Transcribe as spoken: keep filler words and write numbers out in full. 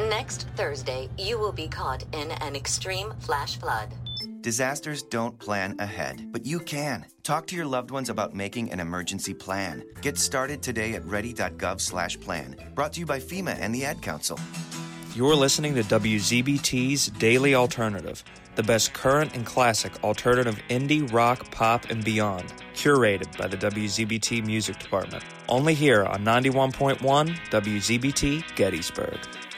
Next Thursday, you will be caught in an extreme flash flood. Disasters don't plan ahead, but you can. Talk to your loved ones about making an emergency plan. Get started today at ready.gov slash plan. Brought to you by FEMA and the Ad Council. You're listening to W Z B T's Daily Alternative, the best current and classic alternative indie, rock, pop, and beyond, curated by the W Z B T Music Department. Only here on ninety-one point one W Z B T Gettysburg.